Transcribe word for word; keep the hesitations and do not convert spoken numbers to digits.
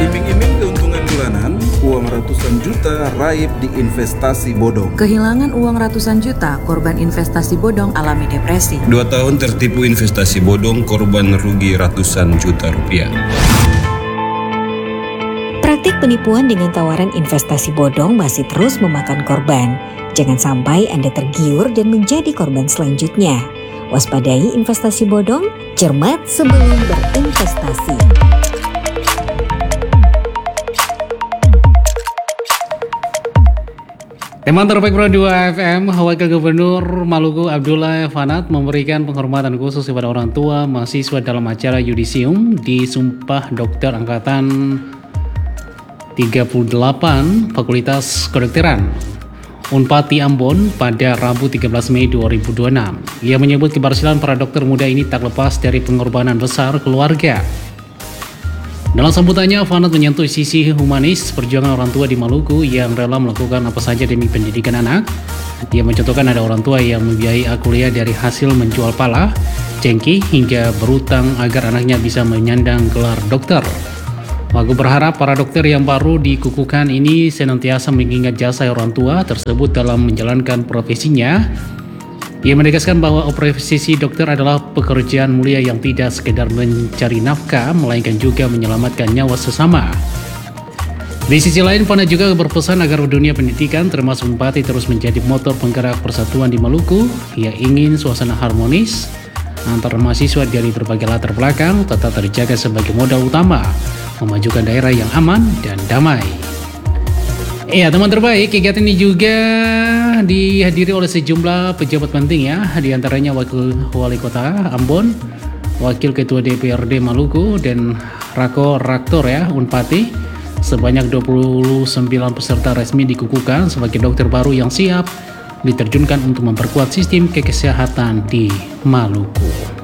Iming-iming keuntungan bulanan, uang ratusan juta raib di investasi bodong. Kehilangan uang ratusan juta, korban investasi bodong alami depresi. Dua tahun tertipu investasi bodong, korban rugi ratusan juta rupiah. Praktik penipuan dengan tawaran investasi bodong masih terus memakan korban. Jangan sampai Anda tergiur dan menjadi korban selanjutnya. Waspadai investasi bodong, cermat sebelum berinvestasi. Teman terbaik Pro dua F M, Wakil Gubernur Maluku Abdullah Fanat memberikan penghormatan khusus kepada orang tua mahasiswa dalam acara yudisium di Sumpah Dokter Angkatan tiga puluh delapan Fakultas Kedokteran Unpati Ambon pada Rabu tiga belas Mei dua ribu dua puluh enam. Ia menyebut keberhasilan para dokter muda ini tak lepas dari pengorbanan besar keluarga. Dalam sambutannya, Fanat menyentuh sisi humanis perjuangan orang tua di Maluku yang rela melakukan apa saja demi pendidikan anak. Ia mencontohkan ada orang tua yang membiayai kuliah dari hasil menjual pala, cengkih, hingga berutang agar anaknya bisa menyandang gelar dokter. Wagu berharap para dokter yang baru dikukuhkan ini senantiasa mengingat jasa orang tua tersebut dalam menjalankan profesinya. Ia menegaskan bahwa profesi dokter adalah pekerjaan mulia yang tidak sekedar mencari nafkah, melainkan juga menyelamatkan nyawa sesama. Di sisi lain, Fanat juga berpesan agar dunia pendidikan termasuk Unpati terus menjadi motor penggerak persatuan di Maluku. Ia ingin suasana harmonis antar mahasiswa dari berbagai latar belakang tetap terjaga sebagai modal utama memajukan daerah yang aman dan damai. Ya teman terbaik, kegiatan ini juga dihadiri oleh sejumlah pejabat penting ya, diantaranya Wakil Wali Kota Ambon, Wakil Ketua D P R D Maluku, dan Rako Rektor ya Unpati. Sebanyak dua puluh sembilan peserta resmi dikukuhkan sebagai dokter baru yang siap diterjunkan untuk memperkuat sistem kesehatan di Maluku.